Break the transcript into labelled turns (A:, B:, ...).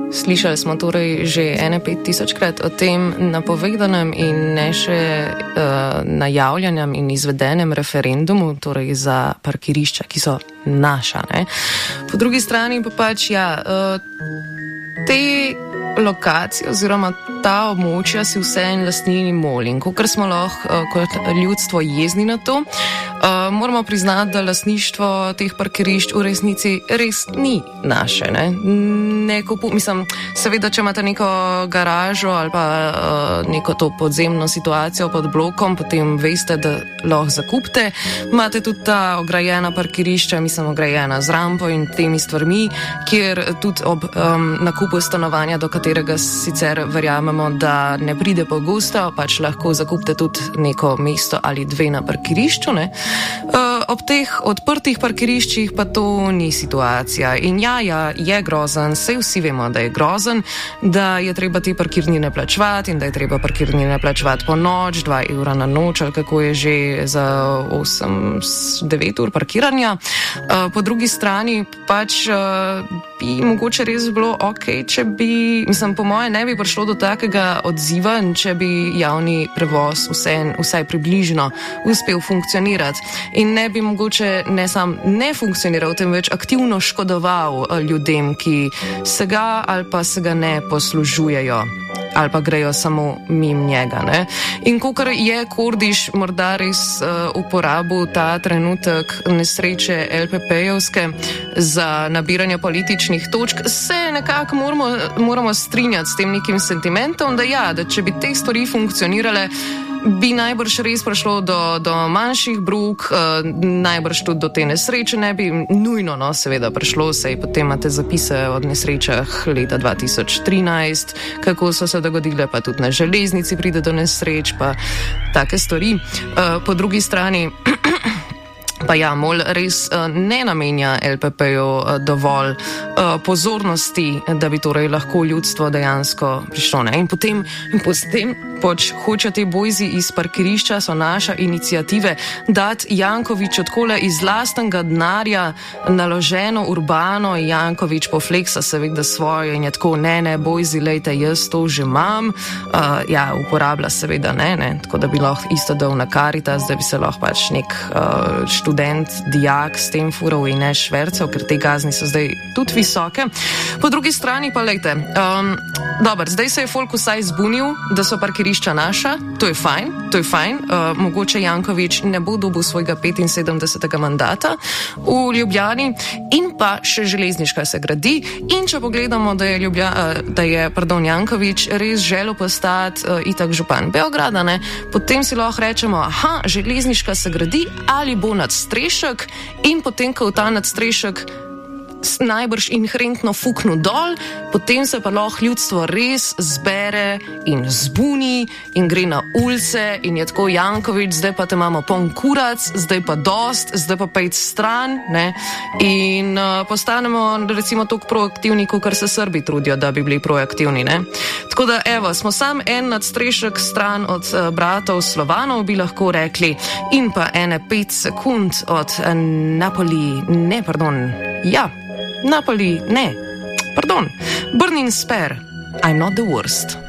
A: Slišali smo torej že 5000-krat o tem napovedanem in ne še najavljenem in izvedenem referendumu, torej za parkirišča, ki so naša. Ne? Po drugi strani pa pač, te lokacije oziroma ta območja si vseeno lastnini MOL in kakor smo lahko kot ljudstvo jezni na to, moramo priznati, da lastništvo teh parkirišč v resnici res ni naše. Seveda, če imate neko garažo ali pa neko to podzemno situacijo pod blokom, potem veste, da lahko zakupite. Imate tudi ta ograjena parkirišča, ograjena z rampo in temi stvarmi, kjer tudi ob nakupu stanovanja, do katerega sicer verjamemo, da ne pride pogosto, pač lahko zakupite tudi neko mesto ali dve na parkirišču. Ne? Ob teh odprtih parkiriščih pa to ni situacija. In je grozen, saj vsi vemo, da je grozen, da je treba te parkirnine plačevati in da je treba parkirnine plačevati po noč, 2 evra na noč, ali kako je že za 8-9 ur parkiranja. Po drugi strani pač bi mogoče res bilo če bi, po moje ne bi prišlo do takega odziva, če bi javni prevoz vsaj približno uspel funkcionirati in ne bi mogoče ne funkcioniral, temveč aktivno škodoval ljudem, ki se ga ali pa se ga ne poslužujejo ali pa grejo samo mimo njega. Ne? In kakor je Kordiš morda res uporabil ta trenutek nesreče LPP-jevske za nabiranje političnih točk, se nekako moramo strinjati s tem nekim sentimentom, da če bi te stvari funkcionirale, bi najbrž res prišlo do manjših bruk, najbrž tudi do te nesreče ne bi nujno, seveda prišlo, saj potem imate zapise od nesrečah leta 2013, kako so se dogodile, pa tudi na železnici pride do nesreč, pa take stvari. Po drugi strani pa MOL res ne namenja LPP-ju dovolj pozornosti, da bi torej lahko ljudstvo dejansko prišlo. Ne? In potem hoče te bojzi iz parkirišča, so naša iniciative, dati Jankoviću takole iz lastnega denarja naloženo urbano, Janković pofleksa seveda svojo in je tako, ne, bojzi, lejte, jaz to že imam. Uporablja seveda ne, tako da bi lahko isto dal na Karitas, da bi se lahko pač nek študent, dijak s tem fural in ne švercev, ker te kazni so zdaj tudi visoke. Po drugi strani pa, lejte, zdaj se je folk vsaj zbunil, da so parkirišča naša, to je fajn. Mogoče Janković ne bo dobil svojega 75. mandata v Ljubljani in pa še železniška se gradi. In če pogledamo, da je Janković res želel postati itak župan Beograda, ne, potem si lahko rečemo, železniška se gradi, ali bo nadstrešek, in potem, ko ta nadstrešek najbrž inherentno fuknu dol, potem se pa lahko ljudstvo res zbere in zbuni in gre na ulice in je tako, Janković, zdaj pa te imamo poln kurac, zdaj pa dost, zdaj pa pejt stran, ne, in postanemo recimo toliko proaktivni, kakor se Srbi trudijo, da bi bili proaktivni, ne. Tako da, smo sam en nadstrešek stran od bratov Slovanov, bi lahko rekli, in pa 5 sekund od Napoli, Burning Spear, I'm not the worst.